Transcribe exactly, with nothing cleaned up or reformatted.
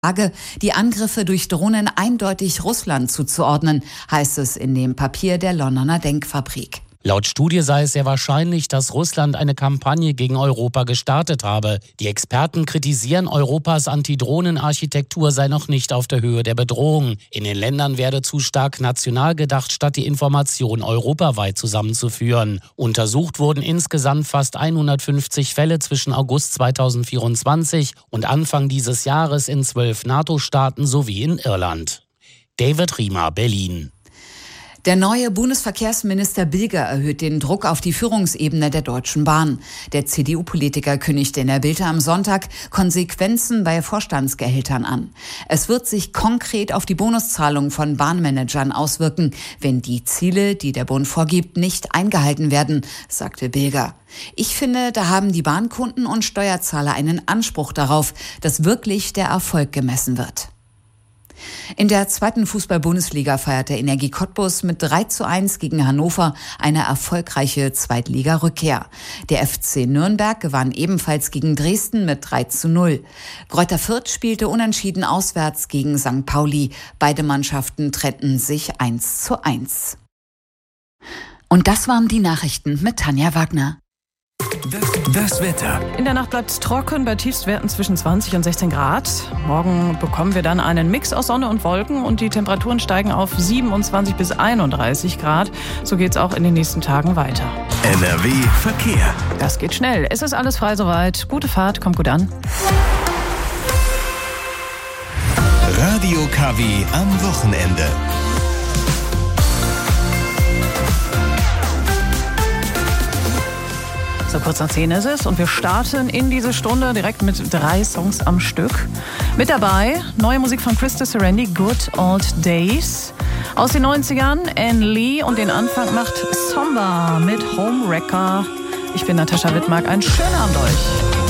Die Angriffe durch Drohnen eindeutig Russland zuzuordnen, heißt es in dem Papier der Londoner Denkfabrik. Laut Studie sei es sehr wahrscheinlich, dass Russland eine Kampagne gegen Europa gestartet habe. Die Experten kritisieren, Europas Antidrohnenarchitektur sei noch nicht auf der Höhe der Bedrohung. In den Ländern werde zu stark national gedacht, statt die Information europaweit zusammenzuführen. Untersucht wurden insgesamt fast hundertfünfzig Fälle zwischen August zweitausendvierundzwanzig und Anfang dieses Jahres in zwölf NATO-Staaten sowie in Irland. David Riemer, Berlin. Der neue Bundesverkehrsminister Bilger erhöht den Druck auf die Führungsebene der Deutschen Bahn. Der C D U-Politiker kündigte in der Bild am Sonntag Konsequenzen bei Vorstandsgehältern an. Es wird sich konkret auf die Bonuszahlung von Bahnmanagern auswirken, wenn die Ziele, die der Bund vorgibt, nicht eingehalten werden, sagte Bilger. Ich finde, da haben die Bahnkunden und Steuerzahler einen Anspruch darauf, dass wirklich der Erfolg gemessen wird. In der zweiten Fußball-Bundesliga feierte Energie Cottbus mit drei zu eins gegen Hannover eine erfolgreiche Zweitliga-Rückkehr. Der F C Nürnberg gewann ebenfalls gegen Dresden mit drei zu null. Greuther Fürth spielte unentschieden auswärts gegen Sankt Pauli. Beide Mannschaften trennten sich eins zu eins. Und das waren die Nachrichten mit Tanja Wagner. Das, das Wetter. In der Nacht bleibt es trocken bei Tiefstwerten zwischen zwanzig und sechzehn Grad. Morgen bekommen wir dann einen Mix aus Sonne und Wolken und die Temperaturen steigen auf siebenundzwanzig bis einunddreißig Grad. So geht es auch in den nächsten Tagen weiter. N R W Verkehr. Das geht schnell. Es ist alles frei soweit. Gute Fahrt, kommt gut an. Radio K W am Wochenende. So kurz nach zehn ist es und wir starten in diese Stunde direkt mit drei Songs am Stück. Mit dabei neue Musik von Krista Serendi, Good Old Days. Aus den neunzigern Anne Lee und den Anfang macht Somba mit Homewrecker. Ich bin Natascha Wittmark, einen schönen Abend euch.